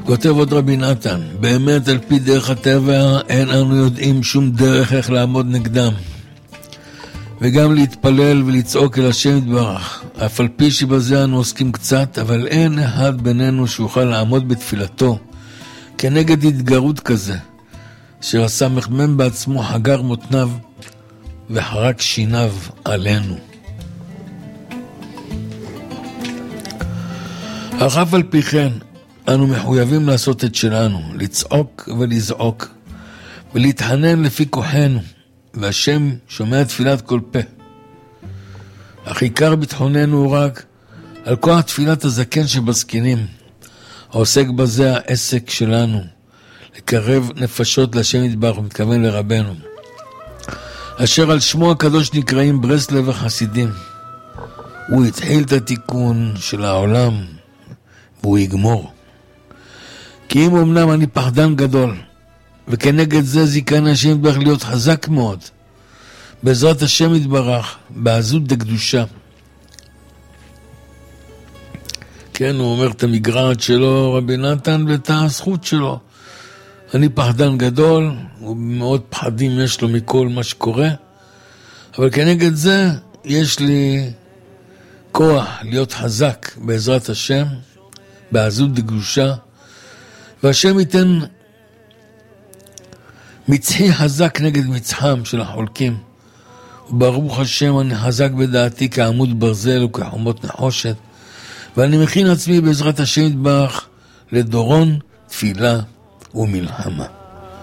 כותב עוד רבי נתן, באמת על פי דרך הטבע אין אנו יודעים שום דרך איך לעמוד נגדם, וגם להתפלל ולצעוק אל השם יתברך, אף על פי שבזה אנו עוסקים קצת, אבל אין אחד בינינו שיוכל לעמוד בתפילתו כנגד התגרות כזה, אשר הסמ"ם בעצמו חגר מותניו וחרק שיניו עלינו. אך אף על פי כן אנו מחויבים לעשות את שלנו, לצעוק ולזעוק ולהתחנן לפי כוחנו, והשם שומע תפילת כל פה. אך עיקר ביטחוננו הוא רק על כוח תפילת הזקן שבזקנים, העוסק בזה העסק שלנו, לקרב נפשות לשם יתברך, ומתכוון לרבנו, אשר על שמו הקדוש נקראים ברסלב החסידים. הוא התחיל את התיקון של העולם והוא יגמור. כי אם אמנם אני פחדן גדול, וכנגד זה זיכן השם יתברך להיות חזק מאוד, בעזרת השם יתברך, בעזות דקדושה. כן, הוא אומר את המגרעת שלו, רבי נתן, ואת הזכות שלו. אני פחדן גדול, ומאוד פחדים יש לו מכל מה שקורה, אבל כנגד זה יש לי כוח להיות חזק בעזרת השם, בעזות דקדושה, והשם ייתן מצחי חזק נגד מצחם של החולקים. וברוך השם אני חזק בדעתי כעמוד ברזל וכחומות נחושת, ואני מכין עצמי בעזרת השם יתברך לדורון תפילה ומלחמה.